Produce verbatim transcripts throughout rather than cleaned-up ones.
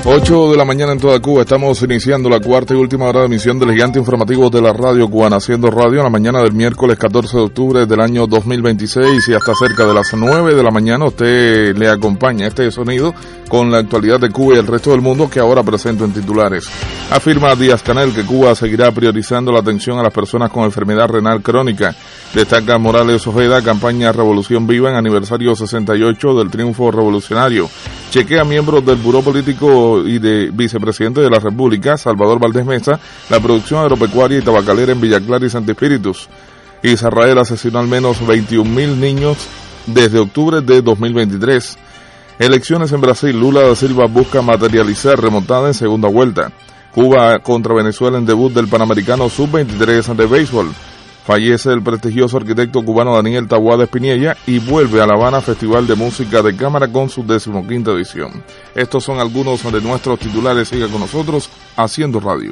ocho de la mañana en toda Cuba. Estamos iniciando la cuarta y última hora de emisión del gigante informativo de la radio cubana, haciendo radio en la mañana del miércoles catorce de octubre del año dos mil veintiséis, y hasta cerca de las nueve de la mañana usted le acompaña este sonido con la actualidad de Cuba y el resto del mundo, que ahora presento en titulares. Afirma Díaz-Canel que Cuba seguirá priorizando la atención a las personas con enfermedad renal crónica. Destaca Morales Ojeda, campaña Revolución Viva en aniversario sesenta y ocho del triunfo revolucionario. Chequea miembros del Buró Político y de Vicepresidente de la República, Salvador Valdés Mesa, la producción agropecuaria y tabacalera en Villa Clara y Santi Espíritus. Israel asesinó al menos veintiún mil niños desde octubre de dos mil veintitrés. Elecciones en Brasil, Lula da Silva busca materializar remontada en segunda vuelta. Cuba contra Venezuela en debut del Panamericano sub veintitrés de béisbol. Fallece el prestigioso arquitecto cubano Daniel Taboada Espinilla y vuelve a La Habana Festival de Música de Cámara con su decimoquinta edición. Estos son algunos de nuestros titulares. Siga con nosotros haciendo radio.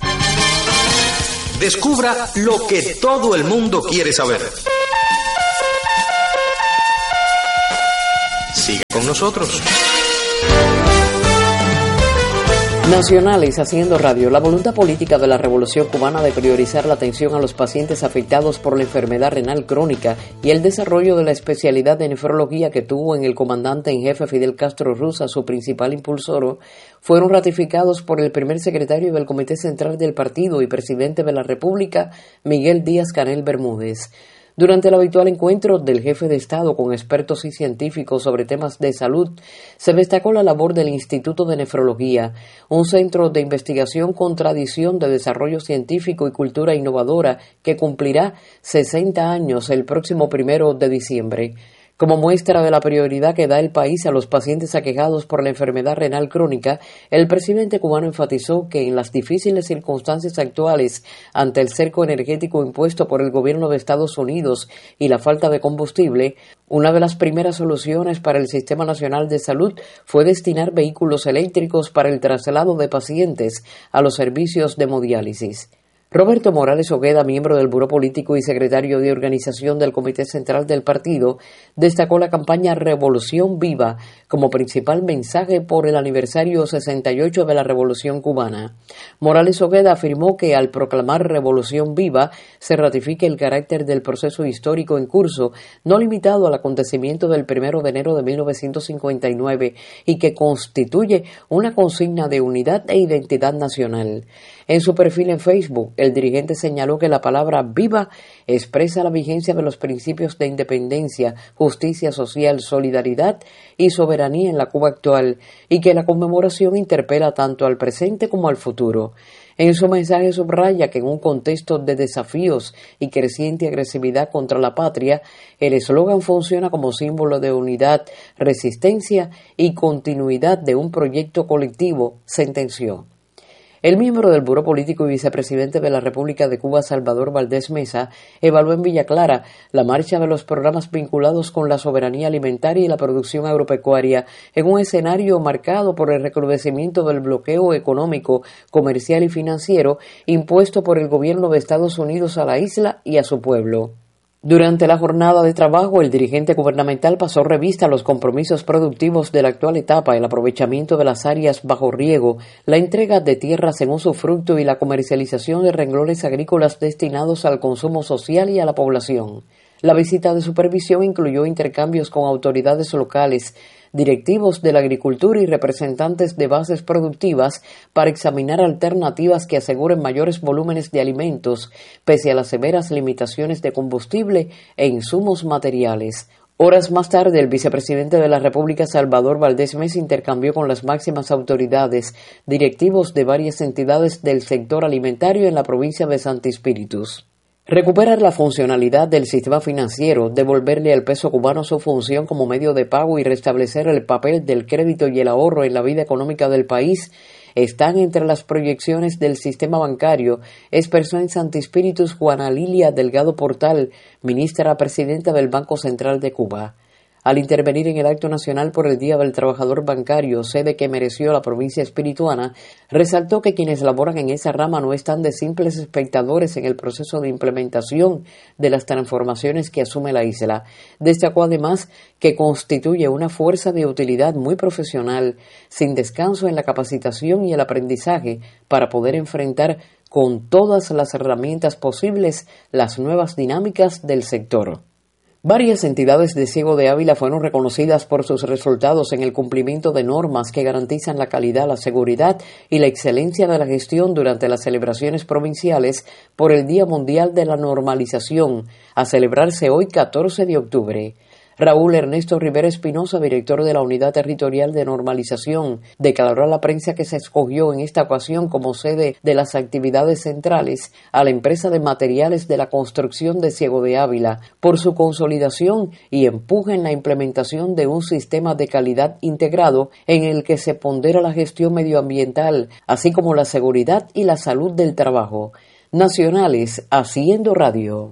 Descubra lo que todo el mundo quiere saber. Siga con nosotros. Nacionales haciendo radio. La voluntad política de la Revolución Cubana de priorizar la atención a los pacientes afectados por la enfermedad renal crónica y el desarrollo de la especialidad de nefrología que tuvo en el comandante en jefe Fidel Castro Ruz a su principal impulsor fueron ratificados por el primer secretario del Comité Central del Partido y presidente de la República, Miguel Díaz-Canel Bermúdez. Durante el habitual encuentro del jefe de Estado con expertos y científicos sobre temas de salud, se destacó la labor del Instituto de Nefrología, un centro de investigación con tradición de desarrollo científico y cultura innovadora que cumplirá sesenta años el próximo primero de diciembre. Como muestra de la prioridad que da el país a los pacientes aquejados por la enfermedad renal crónica, el presidente cubano enfatizó que en las difíciles circunstancias actuales, ante el cerco energético impuesto por el gobierno de Estados Unidos y la falta de combustible, una de las primeras soluciones para el Sistema Nacional de Salud fue destinar vehículos eléctricos para el traslado de pacientes a los servicios de hemodiálisis. Roberto Morales Ojeda, miembro del Buró Político y secretario de organización del Comité Central del Partido, destacó la campaña Revolución Viva como principal mensaje por el aniversario sesenta y ocho de la Revolución Cubana. Morales Ojeda afirmó que al proclamar Revolución Viva se ratifica el carácter del proceso histórico en curso, no limitado al acontecimiento del primero de enero de mil novecientos cincuenta y nueve, y que constituye una consigna de unidad e identidad nacional. En su perfil en Facebook, el dirigente señaló que la palabra viva expresa la vigencia de los principios de independencia, justicia social, solidaridad y soberanía en la Cuba actual, y que la conmemoración interpela tanto al presente como al futuro. En su mensaje subraya que en un contexto de desafíos y creciente agresividad contra la patria, el eslogan funciona como símbolo de unidad, resistencia y continuidad de un proyecto colectivo, sentenció. El miembro del Buró Político y vicepresidente de la República de Cuba, Salvador Valdés Mesa, evaluó en Villa Clara la marcha de los programas vinculados con la soberanía alimentaria y la producción agropecuaria en un escenario marcado por el recrudecimiento del bloqueo económico, comercial y financiero impuesto por el gobierno de Estados Unidos a la isla y a su pueblo. Durante la jornada de trabajo, el dirigente gubernamental pasó revista a los compromisos productivos de la actual etapa, el aprovechamiento de las áreas bajo riego, la entrega de tierras en usufructo y la comercialización de renglones agrícolas destinados al consumo social y a la población. La visita de supervisión incluyó intercambios con autoridades locales, directivos de la agricultura y representantes de bases productivas para examinar alternativas que aseguren mayores volúmenes de alimentos, pese a las severas limitaciones de combustible e insumos materiales. Horas más tarde, el vicepresidente de la República, Salvador Valdés Mesa, intercambió con las máximas autoridades, directivos de varias entidades del sector alimentario en la provincia de Santi Espíritus. Recuperar la funcionalidad del sistema financiero, devolverle al peso cubano su función como medio de pago y restablecer el papel del crédito y el ahorro en la vida económica del país están entre las proyecciones del sistema bancario, expresó en Santi Espíritus Juana Lilia Delgado Portal, ministra presidenta del Banco Central de Cuba. Al intervenir en el acto nacional por el Día del Trabajador Bancario, sede que mereció la provincia espirituana, resaltó que quienes laboran en esa rama no están de simples espectadores en el proceso de implementación de las transformaciones que asume la isla. Destacó además que constituye una fuerza de utilidad muy profesional, sin descanso en la capacitación y el aprendizaje para poder enfrentar con todas las herramientas posibles las nuevas dinámicas del sector. Varias entidades de Ciego de Ávila fueron reconocidas por sus resultados en el cumplimiento de normas que garantizan la calidad, la seguridad y la excelencia de la gestión durante las celebraciones provinciales por el Día Mundial de la Normalización, a celebrarse hoy catorce de octubre. Raúl Ernesto Rivera Espinosa, director de la Unidad Territorial de Normalización, declaró a la prensa que se escogió en esta ocasión como sede de las actividades centrales a la empresa de materiales de la construcción de Ciego de Ávila por su consolidación y empuje en la implementación de un sistema de calidad integrado en el que se pondera la gestión medioambiental, así como la seguridad y la salud del trabajo. Nacionales, Haciendo Radio.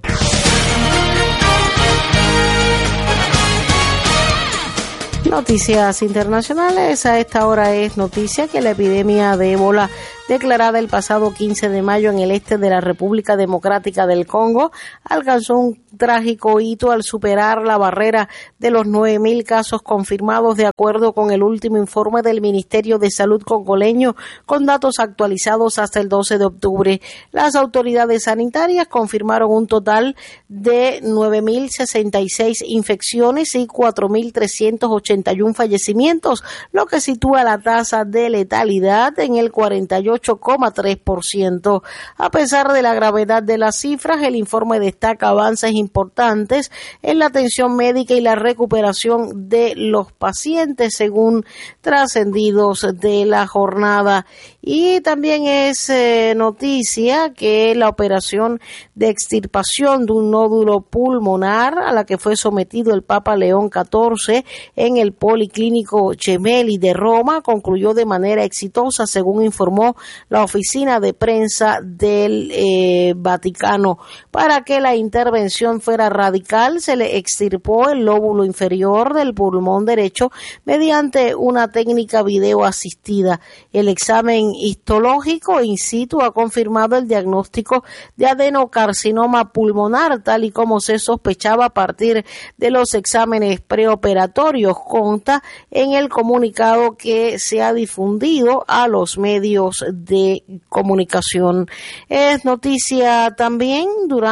Noticias internacionales. A esta hora es noticia que la epidemia de ébola declarada el pasado quince de mayo en el este de la República Democrática del Congo alcanzó un trágico hito al superar la barrera de los nueve mil casos confirmados, de acuerdo con el último informe del Ministerio de Salud congoleño, con datos actualizados hasta el doce de octubre. Las autoridades sanitarias confirmaron un total de nueve mil sesenta y seis infecciones y cuatro mil trescientos ochenta y uno fallecimientos, lo que sitúa la tasa de letalidad en el cuarenta y ocho coma tres por ciento. A pesar de la gravedad de las cifras, el informe destaca avances importantes en la atención médica y la recuperación de los pacientes, según trascendidos de la jornada. Y también es eh, noticia que la operación de extirpación de un nódulo pulmonar a la que fue sometido el Papa León catorce en el Policlínico Gemelli de Roma concluyó de manera exitosa, según informó la oficina de prensa del eh, Vaticano. Para que la intervención fuera radical, se le extirpó el lóbulo inferior del pulmón derecho mediante una técnica video asistida. El examen histológico in situ ha confirmado el diagnóstico de adenocarcinoma pulmonar, tal y como se sospechaba a partir de los exámenes preoperatorios, consta en el comunicado que se ha difundido a los medios de comunicación. Es noticia también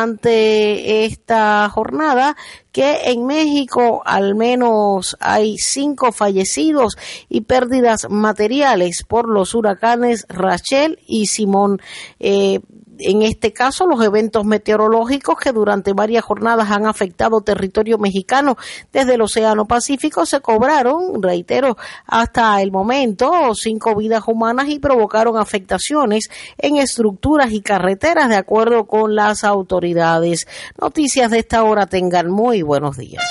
durante esta jornada que en México al menos hay cinco fallecidos y pérdidas materiales por los huracanes Rachel y Simón. Eh, En este caso, los eventos meteorológicos que durante varias jornadas han afectado territorio mexicano desde el Océano Pacífico se cobraron, reitero, hasta el momento cinco vidas humanas y provocaron afectaciones en estructuras y carreteras, de acuerdo con las autoridades. Noticias de esta hora, tengan muy buenos días.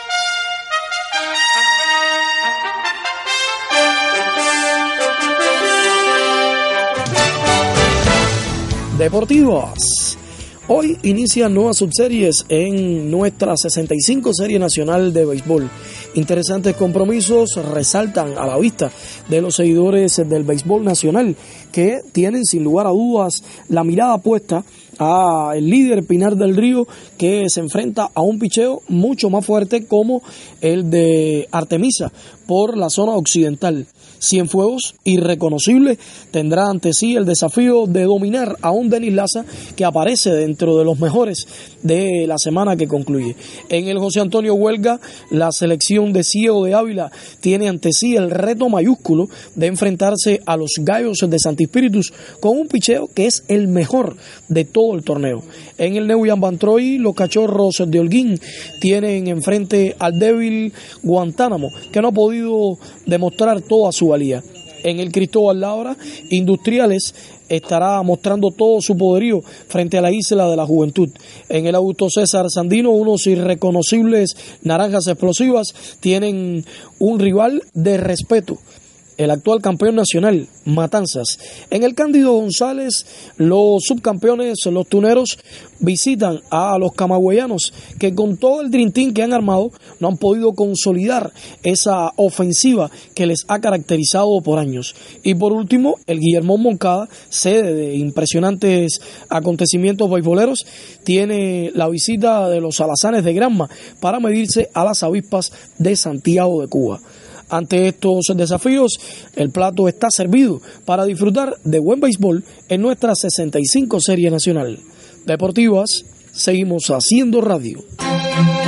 Deportivas. Hoy inician nuevas subseries en nuestra sesenta y cinco Serie Nacional de Béisbol. Interesantes compromisos resaltan a la vista de los seguidores del béisbol nacional, que tienen sin lugar a dudas la mirada puesta a el líder Pinar del Río, que se enfrenta a un picheo mucho más fuerte como el de Artemisa por la zona occidental. Cienfuegos, irreconocible, tendrá ante sí el desafío de dominar a un Denis Laza que aparece dentro de los mejores de la semana que concluye. En el José Antonio Huelga, la selección de Ciego de Ávila tiene ante sí el reto mayúsculo de enfrentarse a los Gallos de Santi Spíritus con un picheo que es el mejor de todo el torneo. En el Neuyan Bantroy, los Cachorros de Holguín tienen enfrente al débil Guantánamo, que no ha podido demostrar toda su valía. En el Cristóbal Labra, Industriales estará mostrando todo su poderío frente a la Isla de la Juventud. En el Augusto César Sandino, unos irreconocibles Naranjas Explosivas tienen un rival de respeto el actual campeón nacional, Matanzas. En el Cándido González, los subcampeones, los tuneros, visitan a los camagüeyanos, que con todo el Dream Team que han armado, no han podido consolidar esa ofensiva que les ha caracterizado por años. Y por último, el Guillermo Moncada, sede de impresionantes acontecimientos beisboleros, tiene la visita de los alazanes de Granma para medirse a las avispas de Santiago de Cuba. Ante estos desafíos, el plato está servido para disfrutar de buen béisbol en nuestra sesenta y cinco Serie Nacional. Deportivas, seguimos haciendo radio.